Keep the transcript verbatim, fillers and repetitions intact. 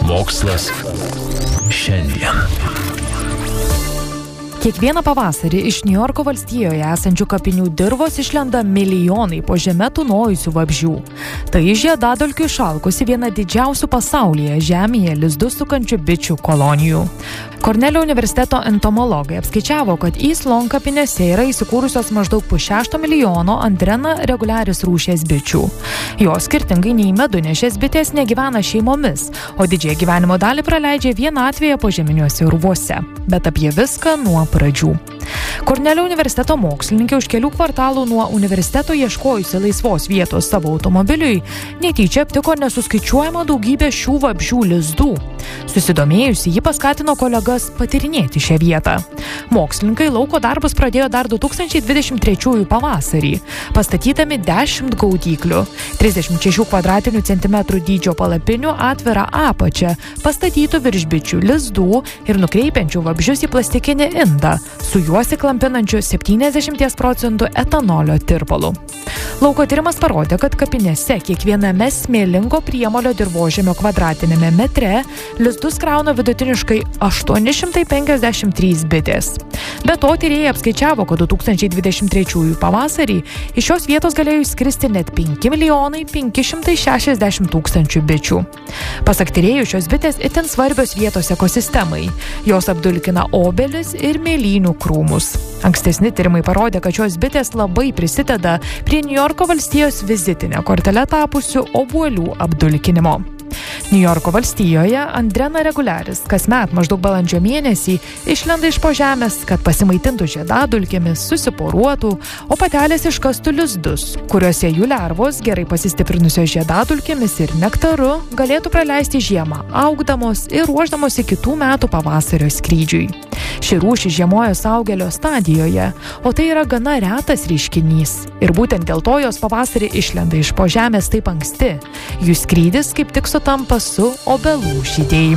Mokslas šiandien. Kiekvieną pavasarį iš Niujorko valstijoje esančių kapinių dirvos išlenda milijonai po žeme tūnojusių vabzdžių. Tai žiedadulkių išalkusi viena didžiausių pasaulyje žemėje lizdus sukančių bičių kolonijų. Kornelio universiteto entomologai apskaičiavo, kad East Lawn kapinėse yra įsikūrusios maždaug pusšešto milijono Andrena regularis rūšies bičių. Jos skirtingai nei medunešės bitės negyvena šeimomis, o didžiąją gyvenimo dalį praleidžia vienatvėje požeminiuose urvuose. Bet apie viską nuo pradžių. Kornelio universiteto mokslininkė už kelių kvartalų nuo universiteto ieškojusi laisvos vietos savo automobiliui netyčia aptiko nesuskaičiuojamą daugybę šių vabzdžių lizdų. Susidomėjusi, ji paskatino kolegas patyrinėti šią vietą. Mokslininkai lauko darbus pradėjo dar du tūkstančiai dvidešimt trečiųjų pavasarį, pastatydami dešimt gaudyklių, trisdešimt šešių kvadratinių centimetrų dydžio palapinių atvirą apačią, pastatytų virš bičių lizdų ir nukreipiančių vabzdžius į plastikinį indą, su juos įklampinančiu septyniasdešimt procentų etanolio tirpalu. Lauko tyrimas parodė, kad kapinėse kiekviename smėlingo priemolio dirvožemio kvadratinėme metre lizdus krauna vidutiniškai aštuoni šimtai penkiasdešimt trys bitės. Be to, tyrėjai apskaičiavo, kad du tūkstančiai dvidešimt trečiųjų pavasarį iš šios vietos galėjo išskristi net penki milijonai penki šimtai šešiasdešimt tūkstančių bičių. Pasak tyrėjų, šios bitės itin svarbios vietos ekosistemai. Jos apdulkina obelis ir mėlynių krūmus. Ankstesni tyrimai parodė, kad šios bitės labai prisideda prie Niujorko valstijos vizitinė kortele tapusių obuolių apdulkinimo. Niujorko valstijoje Andrena regularis kasmet maždaug balandžio mėnesį išlenda iš po žemės, kad pasimaitintų žiedadulkėmis, susiporuotų, o patelės iškastų lizdus, kuriuose jų lervos, gerai pasistiprinusios žiedadulkėmis ir nektaru, galėtų praleisti žiemą, augdamos ir ruošdamosi kitų metų pavasario skrydžiui. Ši rūšis žiemoja saugelio stadijoje, o tai yra gana retas reiškinys. Ir būtent dėl to jos pavasarį išlenda iš po žemės taip anksti. Jų skrydis kaip tik sutampa su obelų žydėjimu.